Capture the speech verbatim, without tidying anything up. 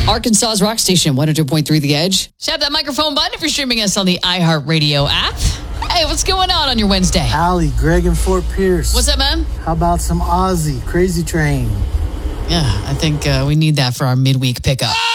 Arkansas's rock station, one hundred point three The Edge. Tap that microphone button if you're streaming us on the iHeartRadio app. Hey, what's going on on your Wednesday? Allie, Greg, and Fort Pierce. What's up, man? How about some Ozzy, Crazy Train? Yeah, I think uh, we need that for our midweek pickup.